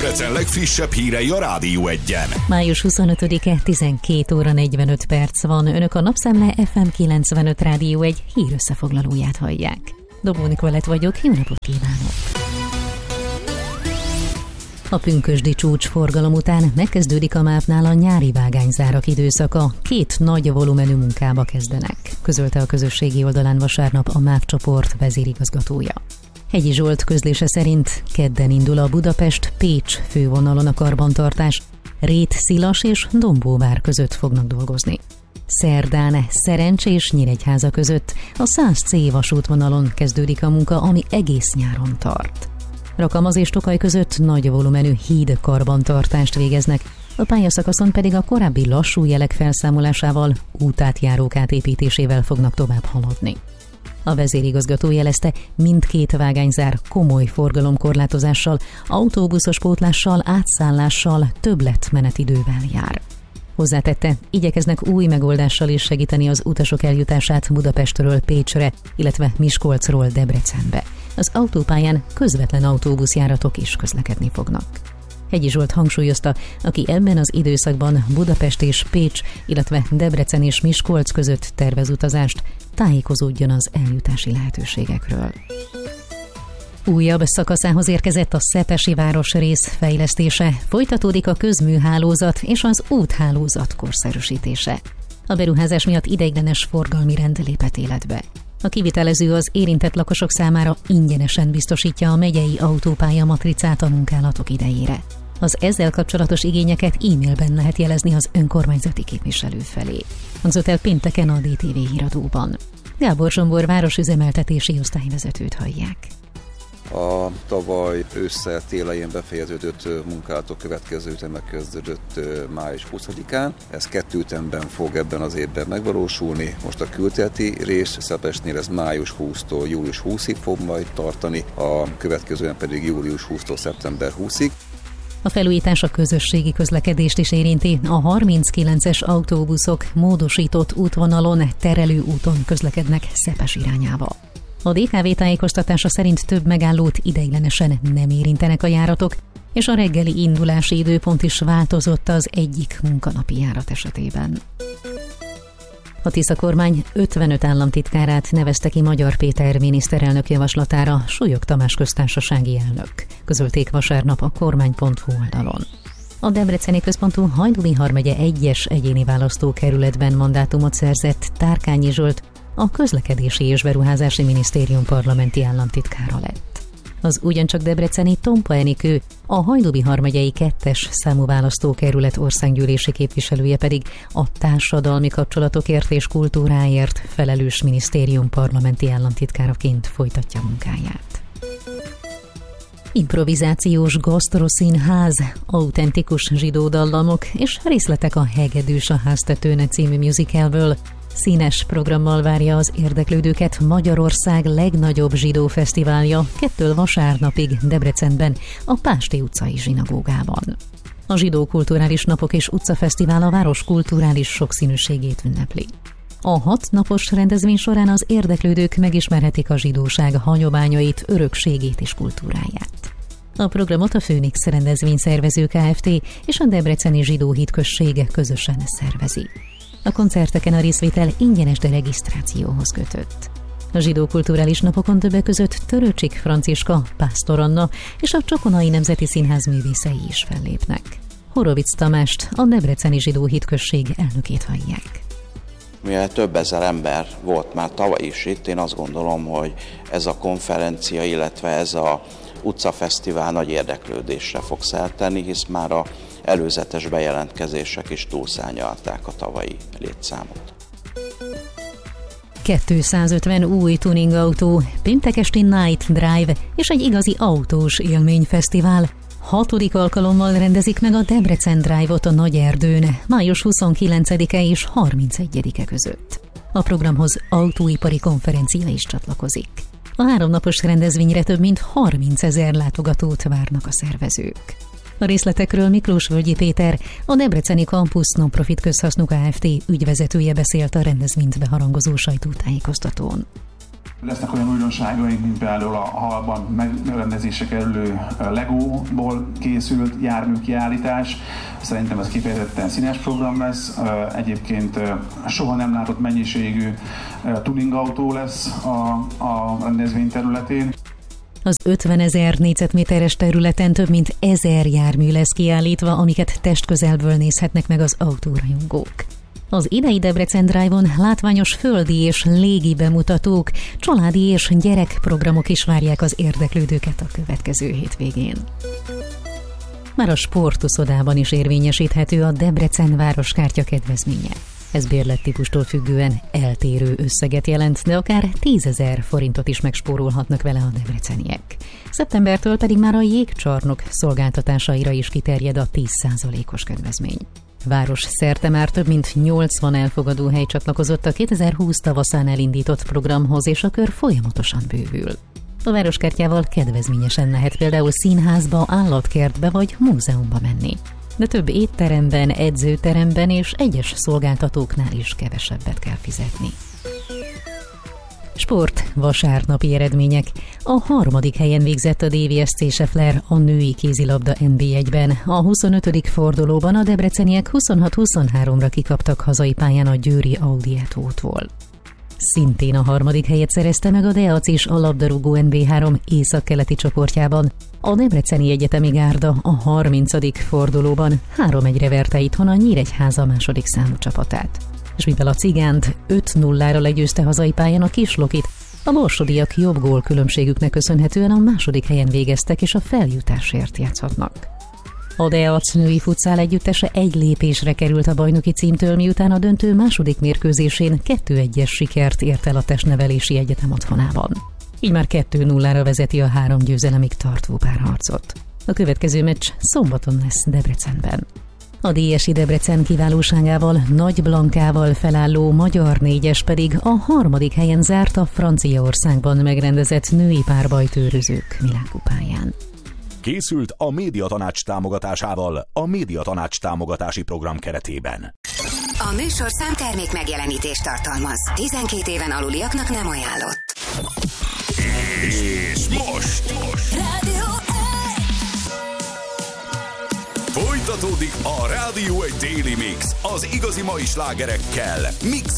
Debrecen legfrissebb hírei a Rádió Egyen. Május 25-e, 12 óra 45 perc van. Önök a Napszemle FM 95 Rádió Egy hírösszefoglalóját hallják. Dobó Nikolett vagyok, jó napot kívánok! A pünkösdi csúcsforgalom után megkezdődik a MÁV-nál a nyári vágányzárak időszaka. 2 nagy volumenű munkába kezdenek, közölte a közösségi oldalán vasárnap a MÁV csoport vezérigazgatója. Hegyi Zsolt közlése szerint kedden indul a Budapest-Pécs fővonalon a karbantartás, Rét-Szilas és Dombóvár között fognak dolgozni. Szerdán Szerencs és Nyíregyháza között a 100C vasútvonalon kezdődik a munka, ami egész nyáron tart. Rakamaz és Tokaj között nagy volumenű híd karbantartást végeznek, a pályaszakaszon pedig a korábbi lassú jelek felszámolásával, útátjárók átépítésével fognak tovább haladni. A vezérigazgató jelezte, mindkét vágányzár komoly forgalomkorlátozással, autóbuszos pótlással, átszállással, többletmenetidővel jár. Hozzátette, igyekeznek új megoldással is segíteni az utasok eljutását Budapestről Pécsre, illetve Miskolcról Debrecenbe. Az autópályán közvetlen autóbuszjáratok is közlekedni fognak. Hegyi Zsolt hangsúlyozta, aki ebben az időszakban Budapest és Pécs, illetve Debrecen és Miskolc között tervez utazást, tájékozódjon az eljutási lehetőségekről. Újabb szakaszához érkezett a Szepesi városrész fejlesztése, folytatódik a közműhálózat és az úthálózat korszerűsítése. A beruházás miatt ideiglenes forgalmi rend lépett életbe. A kivitelező az érintett lakosok számára ingyenesen biztosítja a megyei autópálya matricát a munkálatok idejére. Az ezzel kapcsolatos igényeket e-mailben lehet jelezni az önkormányzati képviselő felé. Hangzott el pénteken a DTV híradóban. Gábor Zsombor városüzemeltetési osztályvezetőt hallják. A tavaly ősszel télején befejeződött munkálatok következő üteme kezdődött május 20-án. Ez 2 ütemben fog ebben az évben megvalósulni. Most a külterületi rész Szepesnél ez május 20-tól július 20-ig fog majd tartani, a következően pedig július 20-tól szeptember 20-ig. A felújítás a közösségi közlekedést is érinti. A 39-es autóbuszok módosított útvonalon, terelő úton közlekednek Szepes irányába. A DKV tájékoztatása szerint több megállót ideiglenesen nem érintenek a járatok, és a reggeli indulási időpont is változott az egyik munkanapi járat esetében. A Tisza kormány 55 államtitkárát nevezte ki Magyar Péter miniszterelnök javaslatára Súlyog Tamás köztársasági elnök, közölték vasárnap a kormány.hu oldalon. A debreceni központú Hajdú-Bihar vármegye 1-es egyéni választókerületben mandátumot szerzett Tárkányi Zsolt a Közlekedési és Beruházási Minisztérium parlamenti államtitkára lett. Az ugyancsak debreceni Tompa Enikő, a Hajdú-Bihar megyei 2-es számú választókerület országgyűlési képviselője pedig a társadalmi kapcsolatokért és kultúráért felelős minisztérium parlamenti államtitkáraként folytatja munkáját. Improvizációs gasztroszínház, autentikus zsidó dallamok és részletek a Hegedűs a háztetőn című musicalből. Színes programmal várja az érdeklődőket Magyarország legnagyobb zsidó fesztiválja 2 vasárnapig Debrecenben, a Pásté utcai zsinagógában. A Zsidó Kulturális Napok és Utcafesztivál a város kulturális sokszínűségét ünnepli. A 6 napos rendezvény során az érdeklődők megismerhetik a zsidóság hagyományait, örökségét és kultúráját. A programot a Főnix rendezvényszervező Kft. És a Debreceni Zsidó Hitközség közösen szervezi. A koncerteken a részvétel ingyenes, de regisztrációhoz kötött. A Zsidó Kulturális Napokon többek között Törőcsik Franciska, Pásztor Anna és a Csokonai Nemzeti Színház művészei is fellépnek. Horovics Tamást, a Debreceni Zsidó Hitközség elnökét hallják. Mivel több ezer ember volt már tavaly is itt, én azt gondolom, hogy ez a konferencia, illetve ez a utcafesztivál nagy érdeklődésre fog szert tenni, hisz már a előzetes bejelentkezések is túlszárnyalták a tavalyi létszámot. 250 új tuningautó, péntek esti Night Drive és egy igazi autós élményfesztivál. 6. alkalommal rendezik meg a Debrecen Drive-ot a Nagyerdőn, május 29-e és 31-e között. A programhoz autóipari konferencia is csatlakozik. A 3 napos rendezvényre több mint 30 000 látogatót várnak a szervezők. A részletekről Miklós Völgyi Péter, a Debreceni Campus Non-Profit Közhasznú Kft. Ügyvezetője beszélt a rendezvényt beharangozó sajtótájékoztatón. Lesznek olyan újdonságaink, mint például a hallban megrendezésre kerülő Legóból készült járműkiállítás. Szerintem ez kifejezetten színes program lesz. Egyébként soha nem látott mennyiségű tuningautó lesz a rendezvény területén. Az 50 000 négyzetméteres területen több mint 1000 jármű lesz kiállítva, amiket testközelből nézhetnek meg az autórajongók. Az idei Debrecen Drive-on látványos földi és légi bemutatók, családi és gyerekprogramok is várják az érdeklődőket a következő hétvégén. Már a sportuszodában is érvényesíthető a Debrecen városkártya kedvezménye. Ez bérlettípustól függően eltérő összeget jelent, de akár 10 000 forintot is megspórolhatnak vele a debreceniek. Szeptembertől pedig már a jégcsarnok szolgáltatásaira is kiterjed a 10%-os kedvezmény. Város szerte már több mint 80 elfogadóhely csatlakozott a 2020 tavaszán elindított programhoz, és a kör folyamatosan bővül. A városkártyával kedvezményesen lehet például színházba, állatkertbe vagy múzeumba menni. De több étteremben, edzőteremben és egyes szolgáltatóknál is kevesebbet kell fizetni. Sport, vasárnapi eredmények. A 3. helyen végzett a DVSC Sefler a női kézilabda NB1-ben. A 25. fordulóban a debreceniek 26-23-ra kikaptak hazai pályán a győri Audi Etótól. Szintén a 3. helyet szerezte meg a Deac is a labdarúgó NB3 északkeleti csoportjában. A Debreceni Egyetemi Gárda a 30. fordulóban 3-1-re verte itthon a Nyíregyháza második számú csapatát. És mivel a Cigánt 5-0-ra legyőzte hazai pályán a Kislokit, a borsodiak jobb gólkülönbségüknek köszönhetően a 2. helyen végeztek és a feljutásért játszhatnak. A Deac női futszál együttese egy lépésre került a bajnoki címtől, miután a döntő második mérkőzésén 2-1-es sikert ért el a Testnevelési Egyetem otthonában. Így már 2-0-ra vezeti a 3 győzelemig tartó párharcot. A következő meccs szombaton lesz Debrecenben. A DSI Debrecen kiválóságával, Nagy Blankával felálló magyar 4-es pedig a 3. helyen zárt a Franciaországban megrendezett női párbajtőrözők világkupáján. Készült a Médiatanács támogatásával a Médiatanács támogatási program keretében. A műsor számtermék megjelenítést tartalmaz. 12 éven aluliaknak nem ajánlott. És most Rádió 1! folytatódik a Rádió 1 Daily Mix az igazi mai slágerekkel. Mix